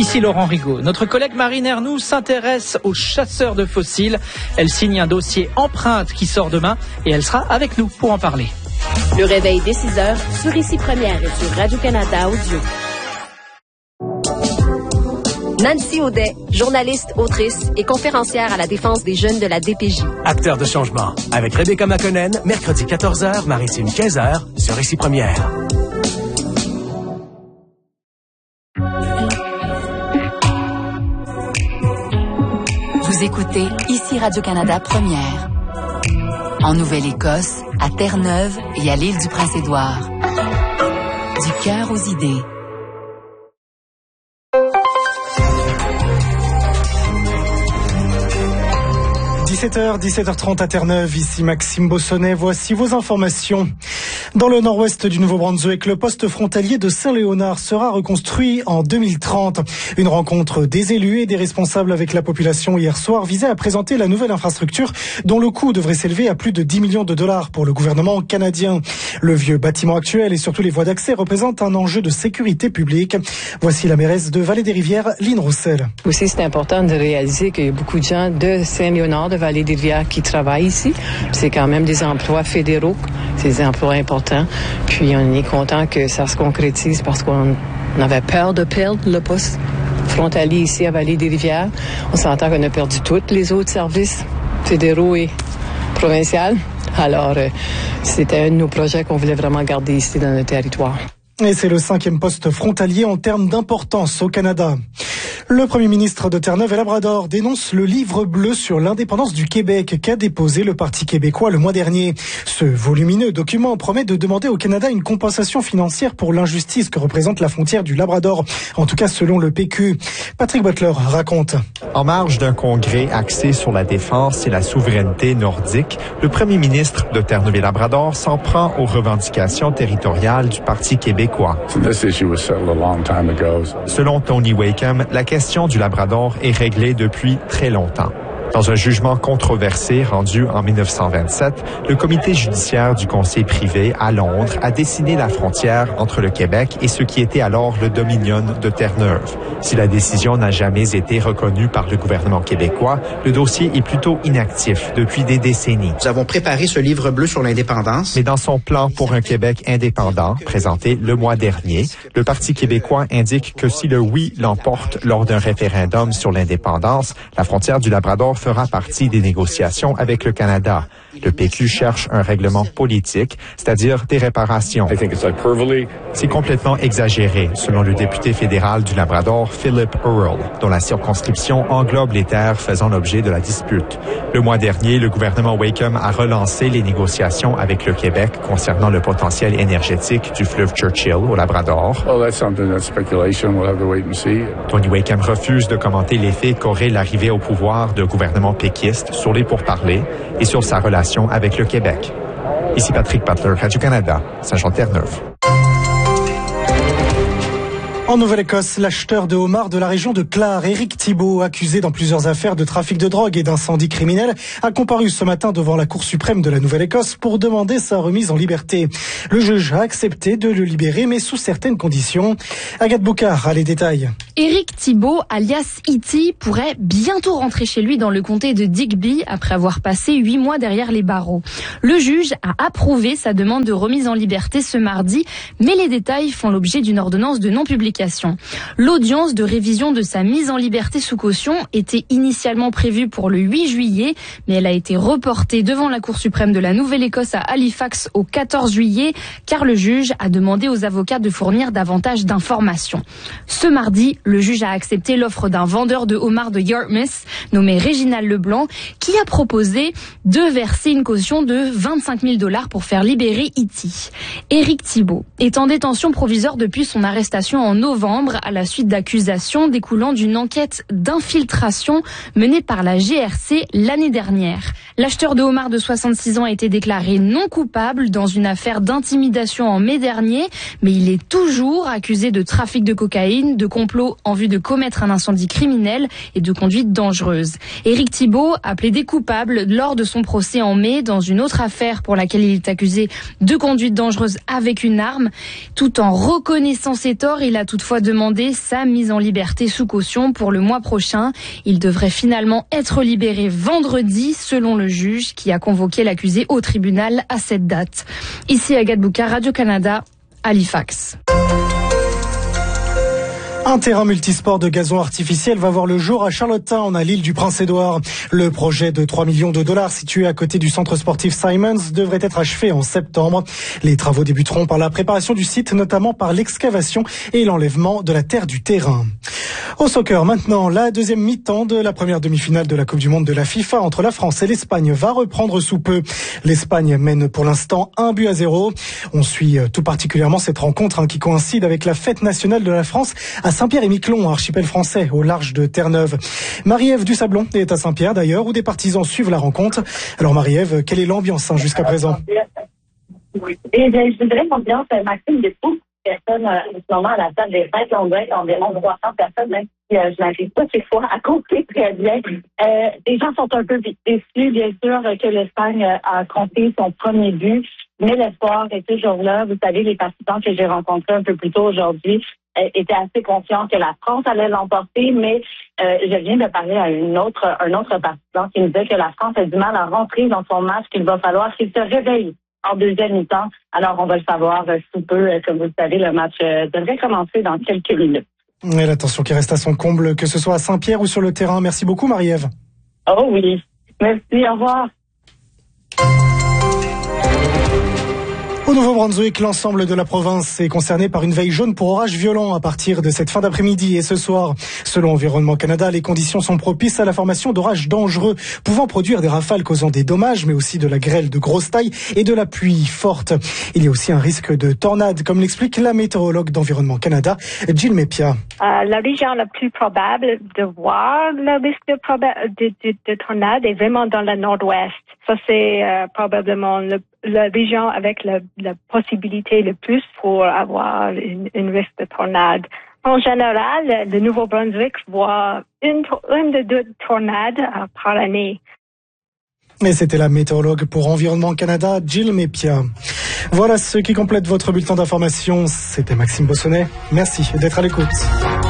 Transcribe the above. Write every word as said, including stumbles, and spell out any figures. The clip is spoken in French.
Ici Laurent Rigaud. Notre collègue Marine Ernoux s'intéresse aux chasseurs de fossiles. Elle signe un dossier empreinte qui sort demain et elle sera avec nous pour en parler. Le réveil dès six heures sur Ici Première et sur Radio-Canada Audio. Nancy Audet, journaliste, autrice et conférencière à la défense des jeunes de la D P J. Acteur de changement. Avec Rebecca McConnell, mercredi quatorze heures, maritime quinze heures, sur Ici Première. Vous écoutez Ici Radio-Canada Première. En Nouvelle-Écosse, à Terre-Neuve et à l'île du Prince-Édouard. Du cœur aux idées. dix-sept heures, dix-sept heures trente à Terre-Neuve, ici Maxime Bossonnet, voici vos informations. Dans le nord-ouest du Nouveau-Brunswick, le poste frontalier de Saint-Léonard sera reconstruit en deux mille trente. Une rencontre des élus et des responsables avec la population hier soir visait à présenter la nouvelle infrastructure dont le coût devrait s'élever à plus de dix millions de dollars pour le gouvernement canadien. Le vieux bâtiment actuel et surtout les voies d'accès représentent un enjeu de sécurité publique. Voici la mairesse de Vallée-des-Rivières, Lynn Roussel. Aussi, c'est important de réaliser qu'il y a beaucoup de gens de Saint-Léonard, de Vallée-des-Rivières qui travaillent ici. C'est quand même des emplois fédéraux, c'est des emplois importants. Puis on est content que ça se concrétise parce qu'on avait peur de perdre le poste frontalier ici à Vallée-des-Rivières. On s'entend qu'on a perdu tous les autres services fédéraux et provinciaux. Alors, euh, c'était un de nos projets qu'on voulait vraiment garder ici dans notre territoire. Et c'est le cinquième poste frontalier en termes d'importance au Canada. Le Premier ministre de Terre-Neuve et Labrador dénonce le livre bleu sur l'indépendance du Québec qu'a déposé le Parti québécois le mois dernier. Ce volumineux document promet de demander au Canada une compensation financière pour l'injustice que représente la frontière du Labrador, en tout cas selon le P Q. Patrick Butler raconte. En marge d'un congrès axé sur la défense et la souveraineté nordique, le Premier ministre de Terre-Neuve et Labrador s'en prend aux revendications territoriales du Parti québécois. Selon Tony Wakeham, la La question du Labrador est réglée depuis très longtemps. Dans un jugement controversé rendu en dix-neuf cent vingt-sept, le comité judiciaire du conseil privé à Londres a dessiné la frontière entre le Québec et ce qui était alors le Dominion de Terre-Neuve. Si la décision n'a jamais été reconnue par le gouvernement québécois, le dossier est plutôt inactif depuis des décennies. Nous avons préparé ce livre bleu sur l'indépendance. Mais dans son plan pour un Québec indépendant, présenté le mois dernier, le Parti québécois indique que si le oui l'emporte lors d'un référendum sur l'indépendance, la frontière du Labrador fera partie des négociations avec le Canada. Le P Q cherche un règlement politique, c'est-à-dire des réparations. C'est complètement exagéré, selon le député fédéral du Labrador, Philip Earle, dont la circonscription englobe les terres faisant l'objet de la dispute. Le mois dernier, le gouvernement Wakeham a relancé les négociations avec le Québec concernant le potentiel énergétique du fleuve Churchill au Labrador. Tony Wakeham refuse de commenter l'effet qu'aurait l'arrivée au pouvoir de gouvernement péquiste sur les pourparlers et sur sa relation avec le Québec. Ici Patrick Butler, Radio-Canada, Saint-Jean-Terre-Neuve. En Nouvelle-Écosse, l'acheteur de homards de la région de Clare, Éric Thibault, accusé dans plusieurs affaires de trafic de drogue et d'incendie criminel, a comparu ce matin devant la Cour suprême de la Nouvelle-Écosse pour demander sa remise en liberté. Le juge a accepté de le libérer, mais sous certaines conditions. Agathe Boucard a les détails. Éric Thibault, alias E T, pourrait bientôt rentrer chez lui dans le comté de Digby après avoir passé huit mois derrière les barreaux. Le juge a approuvé sa demande de remise en liberté ce mardi, mais les détails font l'objet d'une ordonnance de non-publication. L'audience de révision de sa mise en liberté sous caution était initialement prévue pour le huit juillet, mais elle a été reportée devant la Cour suprême de la Nouvelle-Écosse à Halifax au quatorze juillet, car le juge a demandé aux avocats de fournir davantage d'informations. Ce mardi, le juge a accepté l'offre d'un vendeur de homards de Yarmouth, nommé Réginald Leblanc, qui a proposé de verser une caution de vingt-cinq mille dollars pour faire libérer E T. Éric Thibault est en détention provisoire depuis son arrestation en novembre à la suite d'accusations découlant d'une enquête d'infiltration menée par la G R C l'année dernière. L'acheteur de homards de soixante-six ans a été déclaré non coupable dans une affaire d'intimidation en mai dernier, mais il est toujours accusé de trafic de cocaïne, de complot moto en vue de commettre un incendie criminel et de conduite dangereuse. Éric Thibault a plaidé coupable lors de son procès en mai dans une autre affaire pour laquelle il est accusé de conduite dangereuse avec une arme. Tout en reconnaissant ses torts, il a toutefois demandé sa mise en liberté sous caution pour le mois prochain. Il devrait finalement être libéré vendredi, selon le juge qui a convoqué l'accusé au tribunal à cette date. Ici Agathe Boucard, Radio-Canada, Halifax. Un terrain multisport de gazon artificiel va voir le jour à Charlottetown, à l'île du Prince-Édouard. Le projet de trois millions de dollars situé à côté du centre sportif Simons devrait être achevé en septembre. Les travaux débuteront par la préparation du site, notamment par l'excavation et l'enlèvement de la terre du terrain. Au soccer maintenant, la deuxième mi-temps de la première demi-finale de la Coupe du Monde de la FIFA entre la France et l'Espagne va reprendre sous peu. L'Espagne mène pour l'instant un but à zéro. On suit tout particulièrement cette rencontre hein, qui coïncide avec la fête nationale de la France à Saint-Pierre-et-Miquelon, archipel français, au large de Terre-Neuve. Marie-Ève Dusablon est à Saint-Pierre d'ailleurs, où des partisans suivent la rencontre. Alors Marie-Ève, quelle est l'ambiance hein, jusqu'à présent? Et bien, je dirais l'ambiance, Maxime, des beaucoup de personnes en ce moment à la salle des fêtes. On doit être environ trois cents personnes, même si euh, je n'arrive pas ces fois à compter très bien. Euh, les gens sont un peu déçus, bien sûr, que l'Espagne a compté son premier but, mais l'espoir est toujours là. Vous savez, les partisans que j'ai rencontrés un peu plus tôt aujourd'hui euh, étaient assez confiants que la France allait l'emporter, mais euh, je viens de parler à une autre, un autre partisan qui me disait que la France a du mal à rentrer dans son match, qu'il va falloir qu'il se réveille en deuxième mi-temps. Alors, on va le savoir euh, sous peu. Euh, comme vous le savez, le match euh, devrait commencer dans quelques minutes. Et l'attention qui reste à son comble, que ce soit à Saint-Pierre ou sur le terrain. Merci beaucoup, Marie-Ève. Oh oui. Merci, au revoir. Au Nouveau-Brunswick, l'ensemble de la province est concerné par une veille jaune pour orages violents à partir de cette fin d'après-midi et ce soir. Selon Environnement Canada, les conditions sont propices à la formation d'orages dangereux, pouvant produire des rafales causant des dommages, mais aussi de la grêle de grosse taille et de la pluie forte. Il y a aussi un risque de tornade, comme l'explique la météorologue d'Environnement Canada, Jill Mepia. Euh, la région la plus probable de voir le risque de, proba- de, de, de tornade est vraiment dans le nord-ouest. Ça, c'est euh, probablement le, la région avec la, la possibilité le plus pour avoir une, une risque de tornade. En général, le Nouveau-Brunswick voit une, une de deux tornades euh, par année. Et c'était la météorologue pour Environnement Canada, Jill Mepia. Voilà ce qui complète votre bulletin d'information. C'était Maxime Bossonnet. Merci d'être à l'écoute.